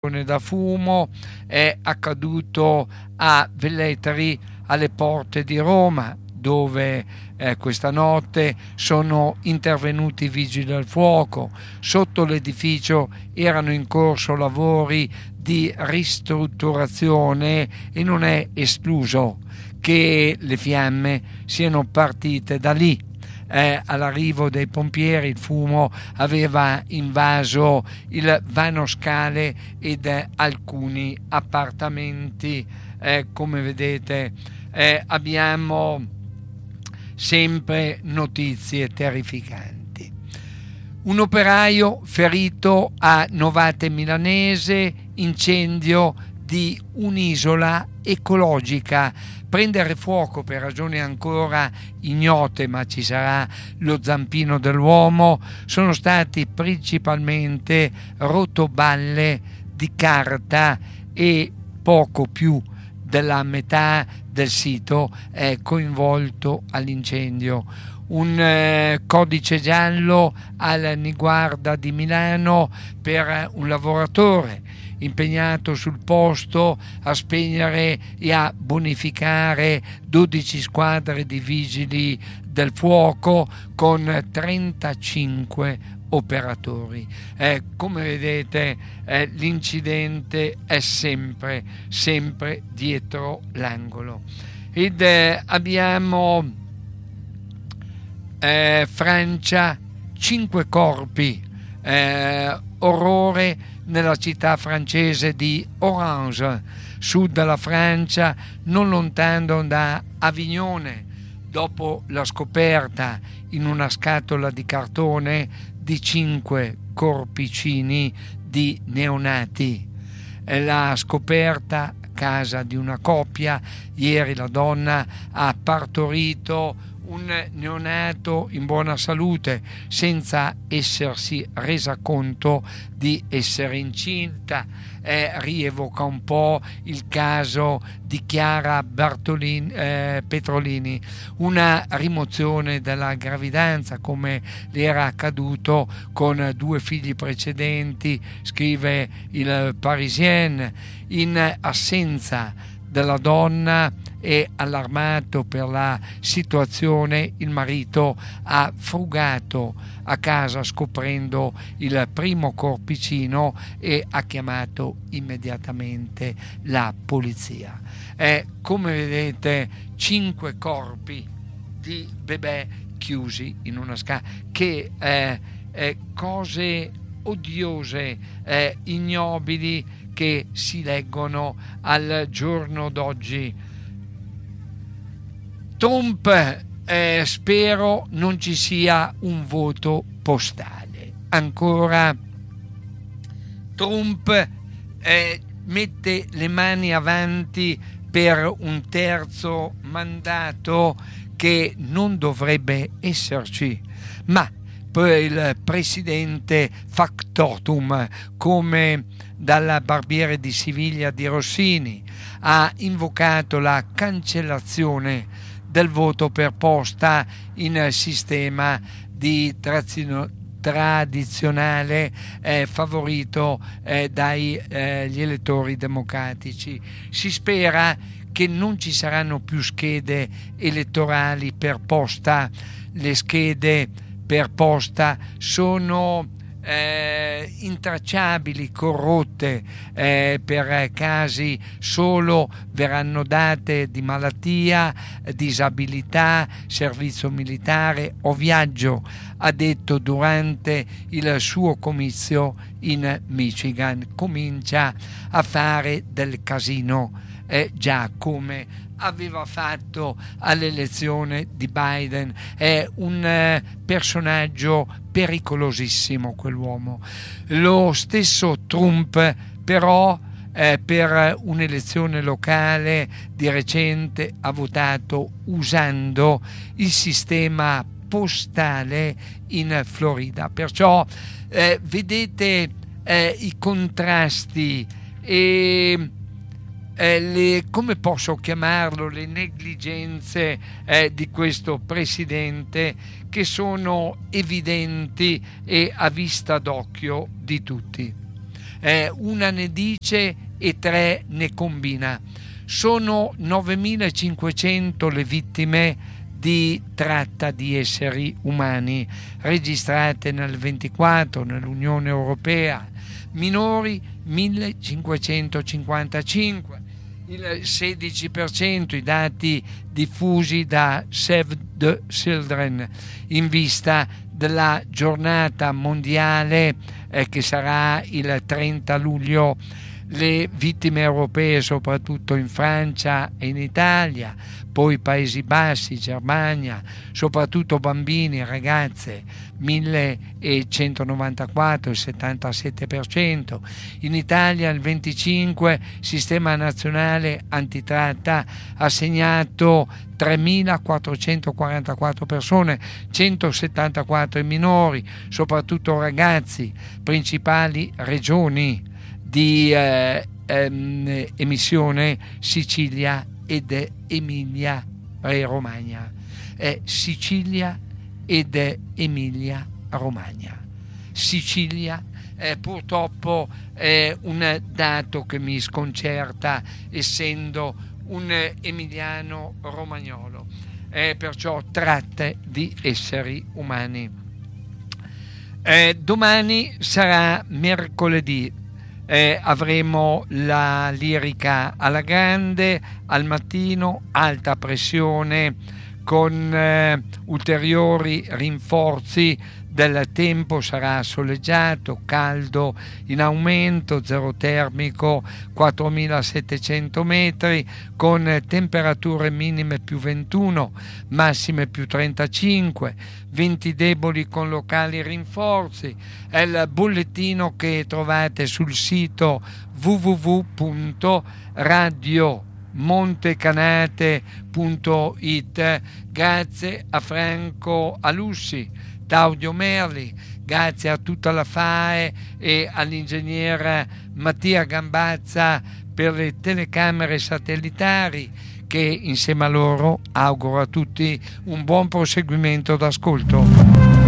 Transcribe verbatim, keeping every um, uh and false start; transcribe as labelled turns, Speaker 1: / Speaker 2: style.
Speaker 1: da fumo. È accaduto a Velletri, alle porte di Roma, dove eh, questa notte sono intervenuti i vigili del fuoco. Sotto l'edificio erano in corso lavori di ristrutturazione e non è escluso che le fiamme siano partite da lì. Eh, all'arrivo dei pompieri il fumo aveva invaso il vano scale ed eh, alcuni appartamenti. Eh, come vedete eh, abbiamo sempre notizie terrificanti. Un operaio ferito a Novate Milanese, incendio di un'isola ecologica. Prendere fuoco per ragioni ancora ignote, ma ci sarà lo zampino dell'uomo. Sono stati principalmente rotoballe di carta e poco più della metà del sito è coinvolto all'incendio. Un eh, codice giallo al Niguarda di Milano per un lavoratore impegnato sul posto a spegnere e a bonificare dodici squadre di vigili del fuoco con trentacinque operatori. Eh, come vedete eh, l'incidente è sempre sempre dietro l'angolo. Ed eh, abbiamo eh, Francia, cinque corpi, eh, orrore nella città francese di Orange, sud della Francia, non lontano da Avignone, dopo la scoperta in una scatola di cartone di cinque corpicini di neonati. La scoperta a casa di una coppia. Ieri la donna ha partorito un neonato in buona salute senza essersi resa conto di essere incinta. Eh, rievoca un po' il caso di Chiara Bartolini, eh, Petrolini, una rimozione della gravidanza come le era accaduto con due figli precedenti, scrive il Parisien. In assenza della donna e allarmato per la situazione, il marito ha frugato a casa scoprendo il primo corpicino e ha chiamato immediatamente la polizia. Eh, come vedete, cinque corpi di bebè chiusi in una scatola. Che eh, eh, cose odiose, eh, ignobili che si leggono al giorno d'oggi. Trump, eh, spero non ci sia un voto postale. Ancora Trump eh, mette le mani avanti per un terzo mandato che non dovrebbe esserci, ma il presidente factotum, come dalla Barbiere di Siviglia di Rossini, ha invocato la cancellazione del voto per posta in sistema di trazino, tradizionale eh, favorito eh, dagli eh, elettori democratici. Si spera che non ci saranno più schede elettorali per posta. Le schede per posta sono eh, intracciabili, corrotte, eh, per casi solo verranno date di malattia, disabilità, servizio militare o viaggio, ha detto durante il suo comizio in Michigan. Comincia a fare del casino, eh, già come aveva fatto all'elezione di Biden. È un eh, personaggio pericolosissimo quell'uomo. Lo stesso Trump però eh, per un'elezione locale di recente ha votato usando il sistema postale in Florida. Perciò eh, vedete eh, i contrasti e Eh, le, come posso chiamarlo, le negligenze eh, di questo presidente, che sono evidenti e a vista d'occhio di tutti. eh, una ne dice e tre ne combina. Sono novemilacinquecento le vittime di tratta di esseri umani registrate nel ventiquattro nell'Unione Europea, minori millecinquecentocinquantacinque, il sedici per cento i dati diffusi da Save the Children in vista della giornata mondiale eh, che sarà il trenta luglio. Le vittime europee soprattutto in Francia e in Italia, poi Paesi Bassi, Germania, soprattutto bambini e ragazze, millecentonovantaquattro, il settantasette per cento. In Italia il venticinque Sistema Nazionale Antitratta ha segnato tremilaquattrocentoquarantaquattro persone, centosettantaquattro minori, soprattutto ragazzi. Principali regioni di eh, ehm, emissione: Sicilia ed Emilia Romagna, eh, Sicilia ed Emilia Romagna. Sicilia eh, purtroppo è un dato che mi sconcerta, essendo un emiliano romagnolo, eh, perciò tratte di esseri umani. Eh, domani sarà mercoledì. Eh, avremo la lirica alla grande al mattino, alta pressione con eh, ulteriori rinforzi del tempo, sarà soleggiato, caldo in aumento, zero termico quattromilasettecento metri, con temperature minime più ventuno, massime più trentacinque, venti deboli con locali rinforzi. È il bollettino che trovate sul sito w w w punto radio montecanate punto it. Grazie a Franco Alussi, Claudio Merli, grazie a tutta la F A E e all'ingegnere Mattia Gambazza per le telecamere satellitari, che insieme a loro auguro a tutti un buon proseguimento d'ascolto.